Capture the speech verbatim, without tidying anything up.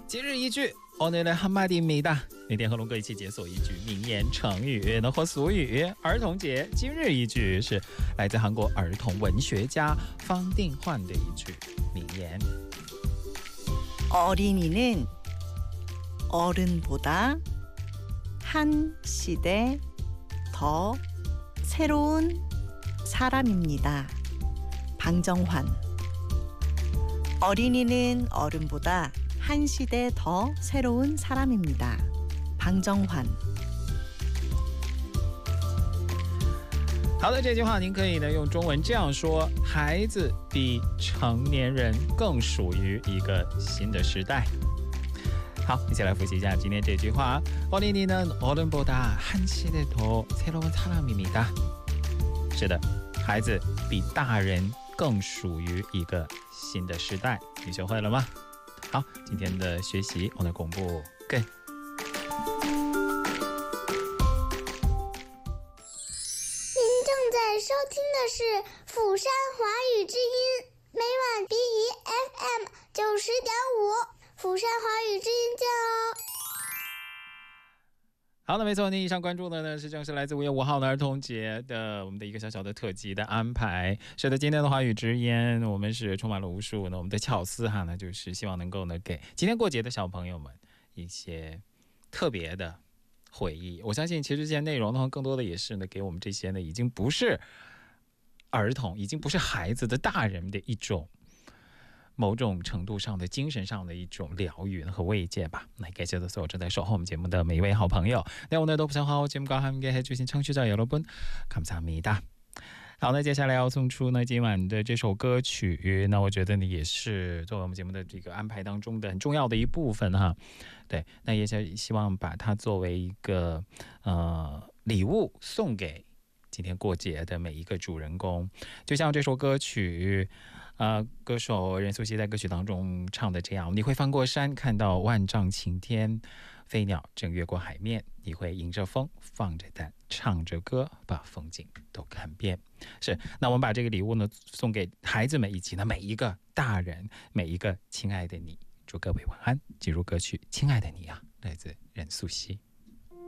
今日一句오늘의 한마디입니다。每天和龙哥一起解锁一句名言成语或俗语。儿童节今日一句是来自韩国儿童文学家方定焕的一句名言。 어린이는 어른보다 한 시대 더 새로운 사람입니다. 방정환. 어린이는 어른보다 한 시대 더 새로운 사람입니다. 방정환。 好的，这句话您可以呢用中文这样说：孩子比成年人更属于一个新的时代。好，一起来复习一下今天这句话。어린이는 어른보다 한 시대 더 새로운 사람입니다。是的，孩子比大人更属于一个新的时代。你学会了吗？好，今天的学习오늘 공부 끝。 在收听的是釜山华语之音，每晚 B E F M 九十点五，釜山华语之音见哦。 好的，没错，您以上关注的呢是正是来自五月五号的儿童节的我们的一个小小的特辑的安排。是的，今天的华语之音我们是充满了无数呢我们的巧思哈，那就是希望能够呢给今天过节的小朋友们一些特别的回忆。我相信其实这些内容的话更多的也是呢给我们这些呢已经不是儿童已经不是孩子的大人的一种某种程度上的精神上的一种疗愈和慰藉吧。那感谢所有正在守候我们节目的每一位好朋友。네 오늘도 부산화호节目과 함께 해주신 청취자 여러분 감사합니다。好，那接下来要送出呢今晚的这首歌曲，那我觉得呢也是作为我们节目的这个安排当中的很重要的一部分哈。对，那也希望把它作为一个呃礼物送给今天过节的每一个主人公。就像这首歌曲呃，歌手任素汐在歌曲当中唱的这样：你会翻过山看到万丈晴天，飞鸟正越过海面，你会迎着风放着胆唱着歌把风景都看遍。是，那我们把这个礼物呢送给孩子们以及呢每一个大人，每一个亲爱的你。祝各位晚安，进入歌曲《亲爱的你》啊，来自任素汐。